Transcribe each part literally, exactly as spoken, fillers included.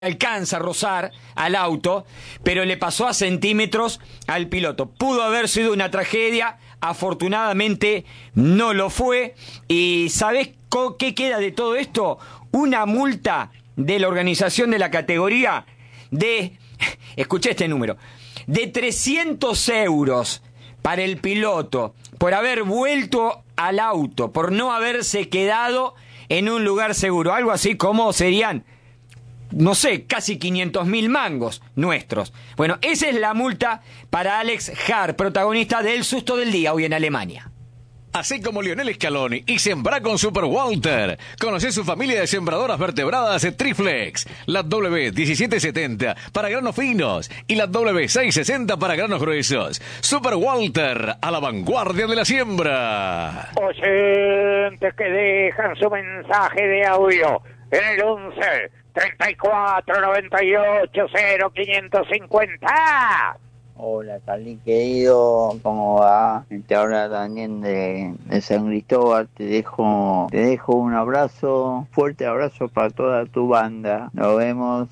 alcanza a rozar al auto, pero le pasó a centímetros al piloto. Pudo haber sido una tragedia, afortunadamente no lo fue. ¿Y sabés qué queda de todo esto? Una multa de la organización de la categoría de, escuché este número, de trescientos euros para el piloto por haber vuelto al auto, por no haberse quedado en un lugar seguro. Algo así como serían, no sé, casi quinientos mil mangos nuestros. Bueno, esa es la multa para Alex Hart, protagonista del susto del día hoy en Alemania. Así como Lionel Scaloni y sembrá con Super Walter. Conocé su familia de sembradoras vertebradas Triflex. La W diecisiete setenta para granos finos y la W seiscientos sesenta para granos gruesos. Super Walter, a la vanguardia de la siembra. Oyentes que dejan su mensaje de audio en el once treinta y cuatro noventa y ocho cero quinientos cincuenta. Hola, Carly querido, ¿cómo va? Te habla también de, de San Cristóbal, te dejo, te dejo un abrazo, fuerte abrazo para toda tu banda. Nos vemos.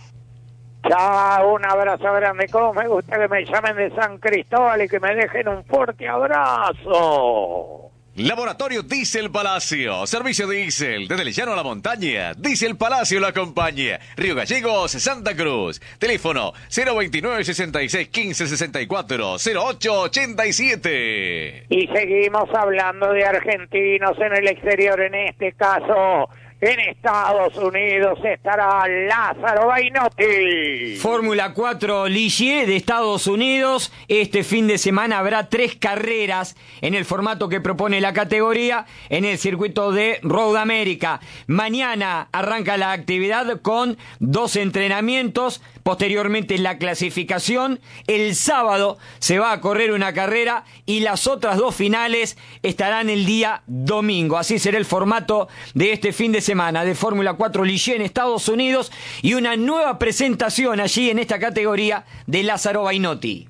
Chao, un abrazo grande. Cómo me gusta que me llamen de San Cristóbal y que me dejen un fuerte abrazo. Laboratorio Diesel Palacio, servicio diésel, desde el llano a la montaña, Diesel Palacio lo acompaña, Río Gallegos, Santa Cruz, teléfono cero veintinueve sesenta y seis quince sesenta y cuatro cero ocho ochenta y siete. Y seguimos hablando de argentinos en el exterior, en este caso en Estados Unidos estará Lázaro Bainotti. Fórmula cuatro Ligier de Estados Unidos. Este fin de semana habrá tres carreras en el formato que propone la categoría en el circuito de Road America. Mañana arranca la actividad con dos entrenamientos, posteriormente la clasificación. El sábado se va a correr una carrera y las otras dos finales estarán el día domingo. Así será el formato de este fin de semana. semana de Fórmula cuatro Ligier en Estados Unidos y una nueva presentación allí en esta categoría de Lázaro Bainotti.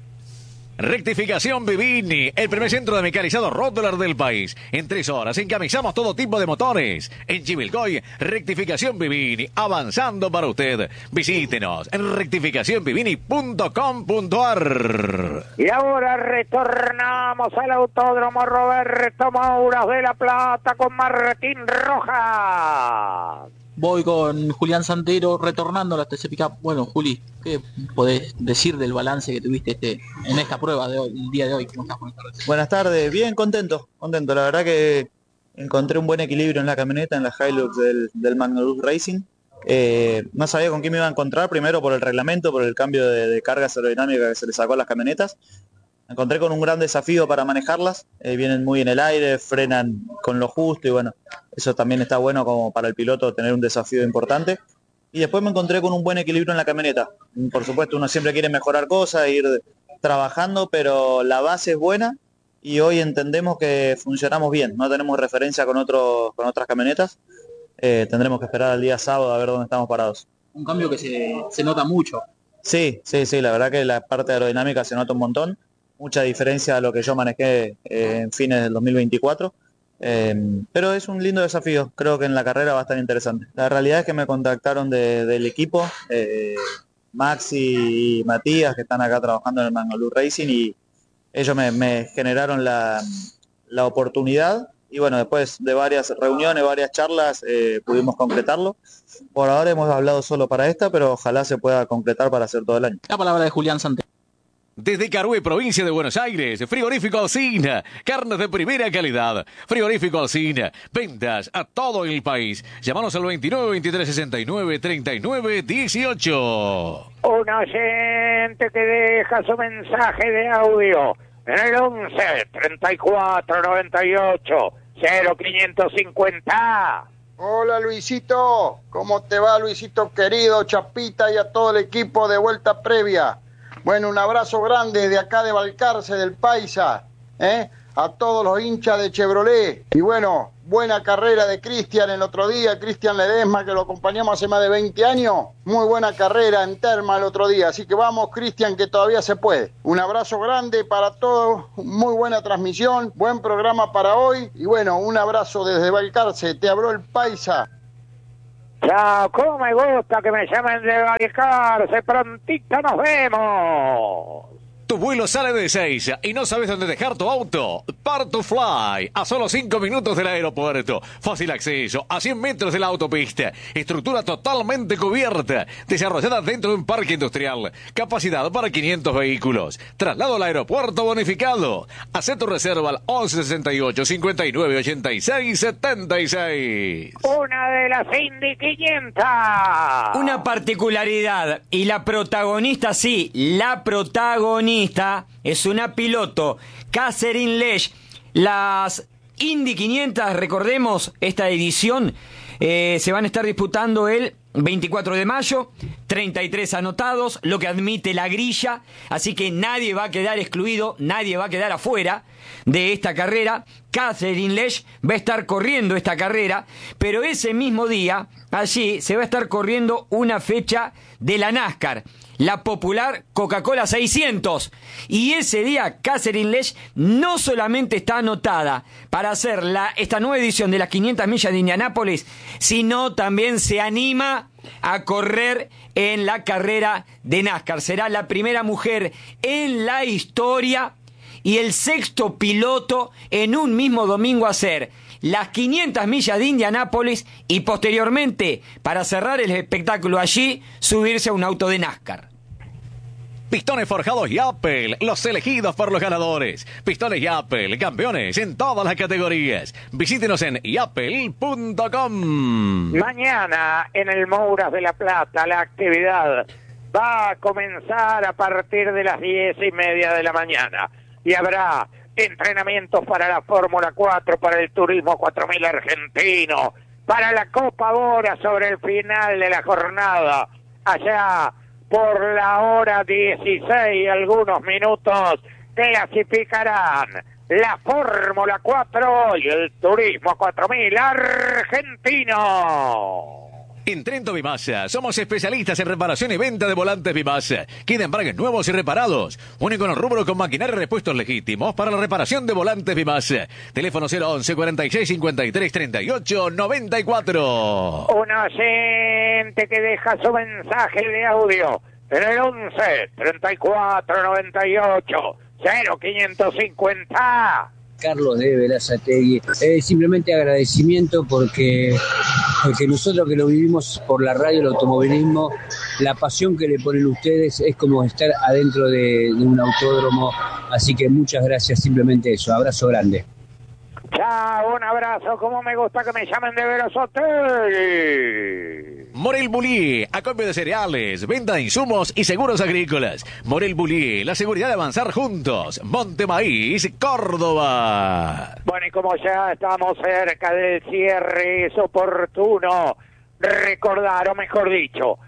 Rectificación Vivini, el primer centro de mecanizado Rottler del país. En tres horas encamisamos todo tipo de motores. En Chivilcoy, Rectificación Vivini, avanzando para usted. Visítenos en rectificación vivini punto com punto a r. Y ahora retornamos al Autódromo Roberto Mouras de La Plata con Martín Rojas. Voy con Julián Santero retornando a la T C Pickup. Bueno, Juli, ¿qué podés decir del balance que tuviste este en esta prueba de hoy, el día de hoy? ¿Cómo estás con esta red? Buenas tardes, bien, contento, contento. La verdad que encontré un buen equilibrio en la camioneta, en la Hilux del, del Magnus Racing. Eh, no sabía con qué me iba a encontrar, primero por el reglamento, por el cambio de, de cargas aerodinámicas que se le sacó a las camionetas. Me encontré con un gran desafío para manejarlas, eh, vienen muy en el aire, frenan con lo justo y bueno, eso también está bueno como para el piloto tener un desafío importante. Y después me encontré con un buen equilibrio en la camioneta. Por supuesto uno siempre quiere mejorar cosas, ir trabajando, pero la base es buena y hoy entendemos que funcionamos bien, no tenemos referencia con, otro, con otras camionetas, eh, tendremos que esperar al día sábado a ver dónde estamos parados. Un cambio que se, se nota mucho. Sí, sí, sí, la verdad que la parte aerodinámica se nota un montón. Mucha diferencia a lo que yo manejé eh, en fines del dos mil veinticuatro, eh, pero es un lindo desafío, creo que en la carrera va a estar interesante. La realidad es que me contactaron de, del equipo, eh, Maxi y Matías, que están acá trabajando en el Mangaluru Racing, y ellos me, me generaron la, la oportunidad, y bueno, después de varias reuniones, varias charlas, eh, pudimos concretarlo. Por ahora hemos hablado solo para esta, pero ojalá se pueda concretar para hacer todo el año. La palabra de Julián Santero. Desde Carué, provincia de Buenos Aires, Frigorífico Alsina, carnes de primera calidad. Frigorífico Alsina, ventas a todo el país. Llámanos al veintinueve veintitrés sesenta y nueve treinta y nueve dieciocho. Un oyente que deja su mensaje de audio en el once treinta y cuatro noventa y ocho cero quinientos cincuenta. Hola Luisito, ¿cómo te va Luisito querido, Chapita y a todo el equipo de Vuelta Previa? Bueno, un abrazo grande de acá de Balcarce, del Paisa, ¿eh? A todos los hinchas de Chevrolet. Y bueno, buena carrera de Cristian el otro día, Cristian Ledesma, que lo acompañamos hace más de veinte años. Muy buena carrera en Terma el otro día. Así que vamos, Cristian, que todavía se puede. Un abrazo grande para todos, muy buena transmisión, buen programa para hoy. Y bueno, un abrazo desde Balcarce, te habló el Paisa. Chao, cómo me gusta que me llamen de Balcarce. Prontito nos vemos. Tu vuelo sale de Ezeiza y no sabes dónde dejar tu auto. Part2Fly, a solo cinco minutos del aeropuerto. Fácil acceso, a cien metros de la autopista. Estructura totalmente cubierta, desarrollada dentro de un parque industrial. Capacidad para quinientos vehículos. Traslado al aeropuerto bonificado. Haz tu reserva al once sesenta y ocho, cincuenta y nueve, ochenta y seis, setenta y seis. Una de las Indy quinientos. Una particularidad, y la protagonista, sí, la protagonista es una piloto, Catherine Lesh. Las Indy quinientos, recordemos, esta edición eh, se van a estar disputando el veinticuatro de mayo, treinta y tres anotados, lo que admite la grilla, así que nadie va a quedar excluido, nadie va a quedar afuera de esta carrera. Catherine Lesh va a estar corriendo esta carrera, pero ese mismo día, allí se va a estar corriendo una fecha de la NASCAR, la popular Coca-Cola seiscientos, y ese día Catherine Lesh no solamente está anotada para hacer la, esta nueva edición de las quinientas millas de Indianápolis, sino también se anima a correr en la carrera de NASCAR. Será la primera mujer en la historia y el sexto piloto en un mismo domingo a hacer las quinientas millas de Indianápolis y posteriormente, para cerrar el espectáculo allí, subirse a un auto de NASCAR. Pistones forjados Yapel, los elegidos por los ganadores. Pistones Yapel, campeones en todas las categorías. Visítenos en yapel punto com. Mañana en el Mouras de la Plata la actividad va a comenzar a partir de las diez y media de la mañana y habrá entrenamientos para la Fórmula cuatro, para el Turismo cuatro mil argentino, para la Copa Bora sobre el final de la jornada. Allá por la hora dieciséis, algunos minutos, clasificarán la Fórmula cuatro y el Turismo cuatro mil argentino. En Trento Bimasa, somos especialistas en reparación y venta de volantes Bimasa. Queda embragues nuevos y reparados. Único en el rubro con maquinaria y repuestos legítimos para la reparación de volantes Bimasa. Teléfono cero once, cuarenta y seis, cincuenta y tres, treinta y ocho, noventa y cuatro. Un oyente que deja su mensaje de audio en el once, treinta y cuatro, noventa y ocho, cero quinientos cincuenta. Carlos de Verazategui. Eh, simplemente agradecimiento porque, porque nosotros que lo vivimos por la radio, el automovilismo, la pasión que le ponen ustedes es como estar adentro de, de un autódromo. Así que muchas gracias, simplemente eso. Abrazo grande. Chao, un abrazo. Como me gusta que me llamen de Verazategui. Morel Bullier, acopio de cereales, venta de insumos y seguros agrícolas. Morel Bullier, la seguridad de avanzar juntos. Montemaíz, Córdoba. Bueno, y como ya estamos cerca del cierre, es oportuno recordar, o mejor dicho,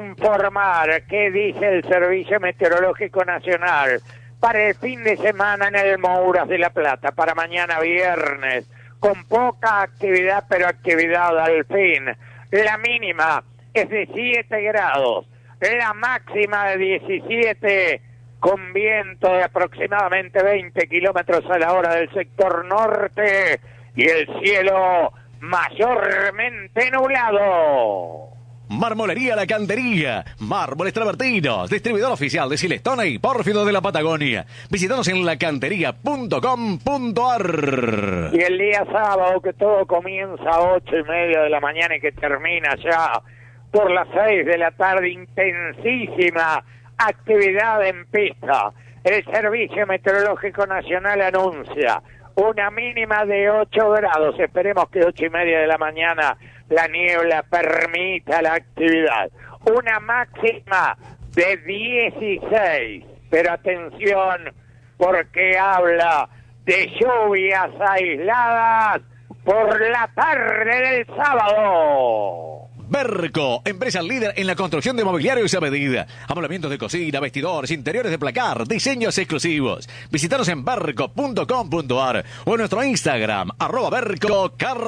informar qué dice el Servicio Meteorológico Nacional para el fin de semana en el Mouras de la Plata, para mañana viernes, con poca actividad, pero actividad al fin. La mínima es de siete grados, la máxima de diecisiete, con viento de aproximadamente veinte kilómetros a la hora del sector norte y el cielo mayormente nublado. Marmolería La Cantería, mármoles travertinos, distribuidor oficial de Silestone y Pórfido de la Patagonia. Visítanos en la cantería punto com punto ar. Y el día sábado, que todo comienza a ocho y media de la mañana y que termina ya por las seis de la tarde, intensísima actividad en pista. El Servicio Meteorológico Nacional anuncia una mínima de ocho grados. Esperemos que ocho y media de la mañana la niebla permita la actividad. Una máxima de dieciséis. Pero atención, porque habla de lluvias aisladas por la tarde del sábado. Berco, empresa líder en la construcción de mobiliarios a medida. Amoblamientos de cocina, vestidores, interiores de placar, diseños exclusivos. Visítanos en berco punto com punto ar o en nuestro Instagram, arroba Berco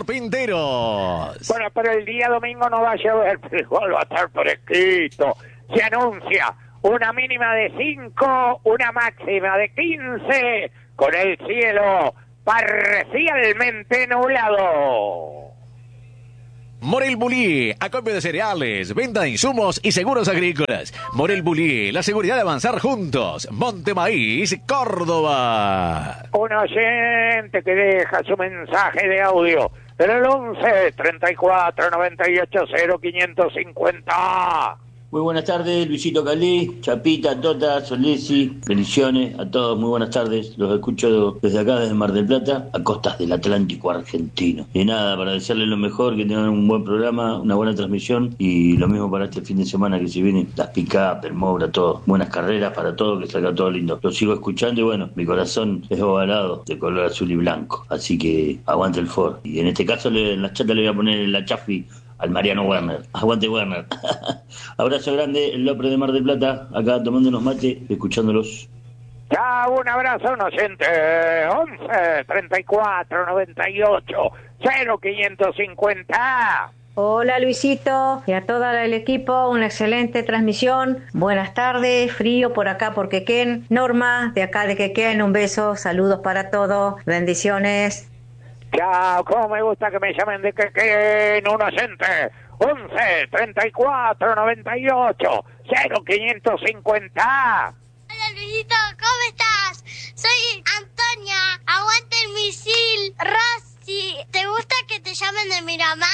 Carpinteros. Bueno, pero el día domingo no va a llover, pero igual va a estar por escrito. Se anuncia una mínima de cinco, una máxima de quince, con el cielo parcialmente nublado. Morel Bullier, acopio de cereales, venta de insumos y seguros agrícolas. Morel Bullier, la seguridad de avanzar juntos. Montemaíz, Córdoba. Un oyente que deja su mensaje de audio en el once treinta y cuatro noventa y ocho cero quinientos cincuenta. Muy buenas tardes, Luisito Calí, Chapita, Tota, Solesi, bendiciones a todos, muy buenas tardes. Los escucho desde acá, desde Mar del Plata, a costas del Atlántico argentino. Y nada, para desearles lo mejor, que tengan un buen programa, una buena transmisión y lo mismo para este fin de semana que se viene, las pick-up, el Mobra, todo. Buenas carreras para todos, que salga todo lindo. Lo sigo escuchando y bueno, mi corazón es ovalado, de color azul y blanco. Así que aguante el Ford. Y en este caso, le, en la chata le voy a poner la Chafi al Mariano Werner. Aguante Werner. Abrazo grande, el Lopre de Mar del Plata, acá tomando unos mates, escuchándolos. Chao, un abrazo, un oyente. once treinta y cuatro noventa y ocho cero quinientos cincuenta. Hola Luisito y a todo el equipo, una excelente transmisión. Buenas tardes, frío por acá por Quequén. Norma, de acá de Quequén, un beso, saludos para todos, bendiciones. Chao, cómo me gusta que me llamen de Quequén, un oyente. once treinta y cuatro noventa y ocho cero quinientos cincuenta. Hola Luisito, ¿cómo estás? Soy Antonia, aguante el misil. Rosy, ¿te gusta que te llamen de Miramar?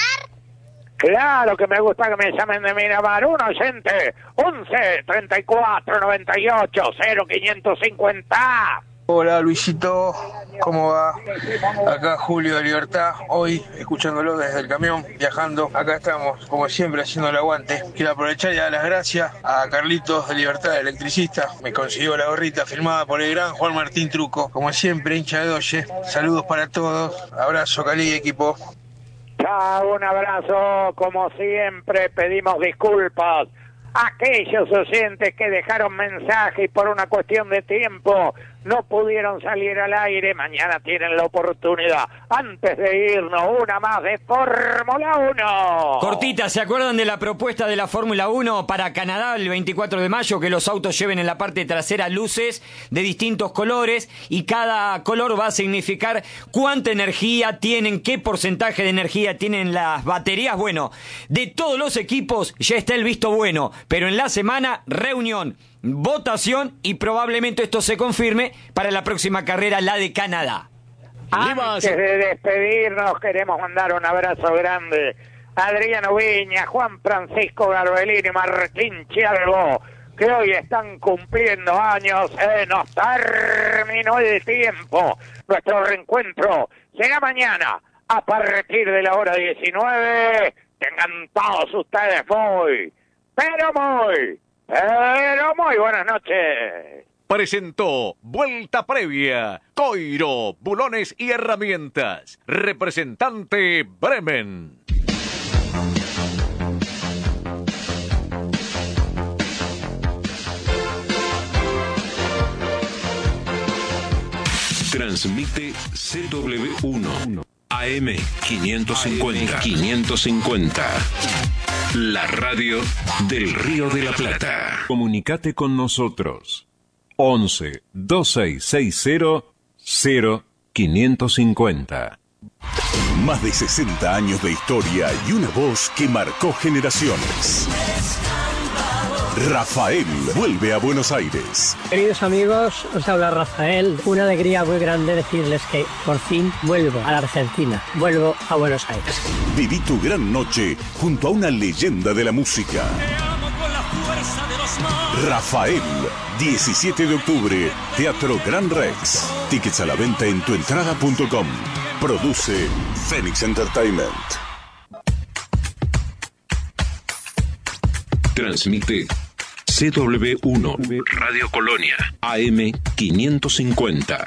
Claro que me gusta que me llamen de Miramar, un oyente. once treinta y cuatro noventa y ocho cero quinientos cincuenta. Hola Luisito, ¿cómo va? Acá Julio de Libertad, hoy escuchándolo desde el camión, viajando. Acá estamos, como siempre, haciendo el aguante. Quiero aprovechar y dar las gracias a Carlitos de Libertad, electricista. Me consiguió la gorrita firmada por el gran Juan Martín Truco. Como siempre, hincha de Doye. Saludos para todos. Abrazo, Cali, equipo. Chao, un abrazo. Como siempre, pedimos disculpas a aquellos oyentes que dejaron mensajes y por una cuestión de tiempo no pudieron salir al aire. Mañana tienen la oportunidad. Antes de irnos, una más de Fórmula uno. Cortita, ¿se acuerdan de la propuesta de la Fórmula uno para Canadá el veinticuatro de mayo? Que los autos lleven en la parte trasera luces de distintos colores y cada color va a significar cuánta energía tienen, qué porcentaje de energía tienen las baterías. Bueno, de todos los equipos ya está el visto bueno, pero en la semana, reunión, votación y probablemente esto se confirme para la próxima carrera, la de Canadá. Antes de despedirnos, queremos mandar un abrazo grande a Adriano Viña, Juan Francisco Garbelín y Martín Chialvo, que hoy están cumpliendo años. Se nos terminó el tiempo. Nuestro reencuentro será mañana a partir de la hora diecinueve. Tengan todos ustedes muy, pero muy, pero muy buenas noches. Presentó Vuelta Previa, Coiro, Bulones y Herramientas. Representante Bremen. Transmite C W uno A M quinientos cincuenta. quinientos cincuenta. La radio del Río de la Plata. Comunicate con nosotros. once, veintiséis sesenta, cero, quinientos cincuenta. Más de sesenta años de historia y una voz que marcó generaciones. Rafael vuelve a Buenos Aires. Queridos amigos, os habla Rafael. Una alegría muy grande decirles que por fin vuelvo a la Argentina. Vuelvo a Buenos Aires. Viví tu gran noche junto a una leyenda de la música. Rafael, diecisiete de octubre, Teatro Gran Rex. Tickets a la venta en tuentrada punto com. Produce Phoenix Entertainment. Transmite C W uno Radio Colonia A M quinientos cincuenta.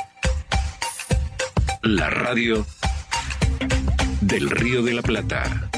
La radio del Río de la Plata.